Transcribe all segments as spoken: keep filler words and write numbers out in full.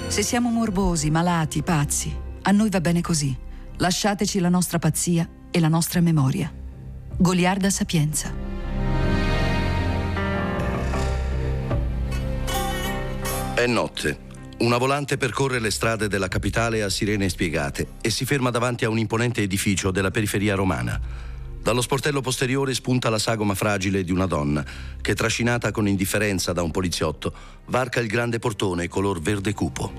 Se siamo morbosi, malati, pazzi, a noi va bene così. Lasciateci la nostra pazzia e la nostra memoria. Goliarda Sapienza. È notte. Una volante percorre le strade della capitale a sirene spiegate e si ferma davanti a un imponente edificio della periferia romana. Dallo sportello posteriore spunta la sagoma fragile di una donna che, trascinata con indifferenza da un poliziotto, varca il grande portone color verde cupo.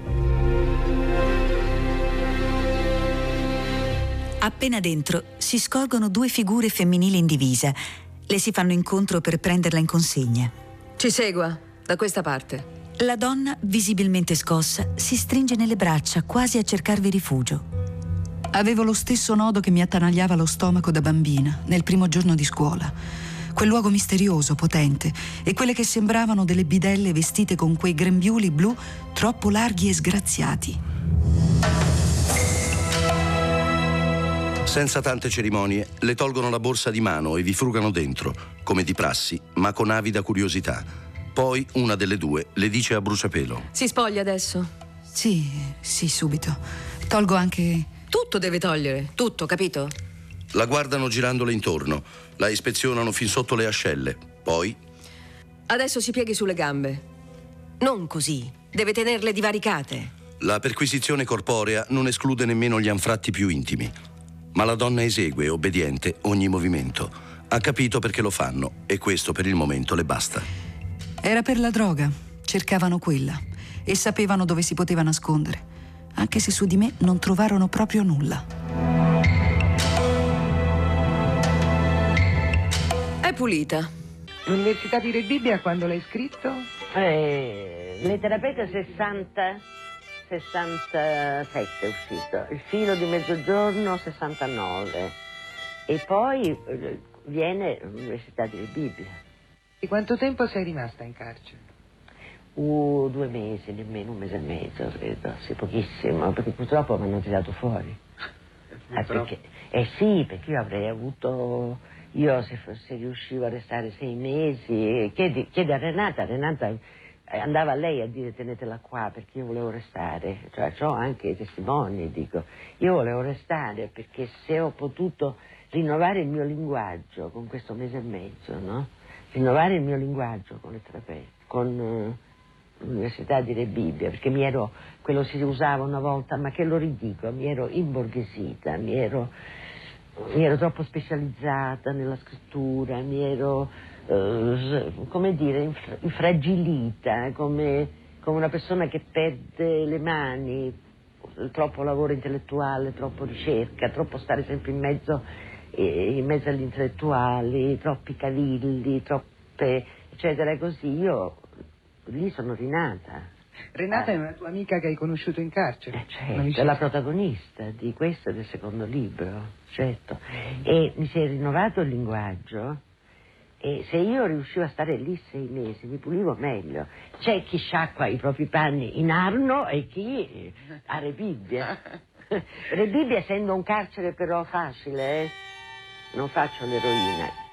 Appena dentro si scorgono due figure femminili in divisa. Le si fanno incontro per prenderla in consegna. Ci segua, da questa parte. La donna, visibilmente scossa, si stringe nelle braccia, quasi a cercarvi rifugio. Avevo lo stesso nodo che mi attanagliava lo stomaco da bambina, nel primo giorno di scuola. Quel luogo misterioso, potente, e quelle che sembravano delle bidelle vestite con quei grembiuli blu troppo larghi e sgraziati. Senza tante cerimonie, le tolgono la borsa di mano e vi frugano dentro, come di prassi, ma con avida curiosità. Poi una delle due le dice a bruciapelo: Si spoglia adesso? Sì, sì, subito. Tolgo anche... Tutto deve togliere, tutto, capito? La guardano girandole intorno, la ispezionano fin sotto le ascelle. Poi... Adesso si pieghi sulle gambe. Non così, deve tenerle divaricate. La perquisizione corporea non esclude nemmeno gli anfratti più intimi. Ma la donna esegue, obbediente, ogni movimento. Ha capito perché lo fanno e questo per il momento le basta. Era per la droga, cercavano quella e sapevano dove si poteva nascondere, anche se su di me non trovarono proprio nulla. È pulita. L'Università di Rebibbia Bibbia quando l'hai scritto? Eh, Letterapeta sessanta, sessantasette è uscito, Il filo di mezzogiorno sessantanove e poi eh, viene l'Università di Rebibbia Bibbia. E quanto tempo sei rimasta in carcere? Uh, due mesi, nemmeno un mese e mezzo, credo, sì, pochissimo, perché purtroppo mi hanno tirato fuori. Eh, perché, eh sì, perché io avrei avuto, io se, se riuscivo a restare sei mesi, chiedi, chiedi a Renata, Renata andava a lei a dire tenetela qua perché io volevo restare, cioè ho anche i testimoni, dico, io volevo restare perché se ho potuto rinnovare il mio linguaggio con questo mese e mezzo, no? Rinnovare il mio linguaggio con le terapie, con uh, l'Università di Rebibbia Bibbia, perché mi ero, quello si usava una volta, ma che lo ridico, mi ero imborghesita, mi ero, mi ero troppo specializzata nella scrittura, mi ero, uh, come dire, infra, infragilita, come, come una persona che perde le mani, troppo lavoro intellettuale, troppo ricerca, troppo stare sempre in mezzo... in mezzo agli intellettuali, troppi cavilli, troppe eccetera e così, io lì sono rinata. Renata eh. è una tua amica che hai conosciuto in carcere? Eh, certo, è la protagonista di questo e del secondo libro, certo. E mi si è rinnovato il linguaggio e se io riuscivo a stare lì sei mesi mi pulivo meglio. C'è chi sciacqua i propri panni in Arno e chi a Rebibbia. Rebibbia essendo un carcere però facile, eh? Non faccio l'eroina.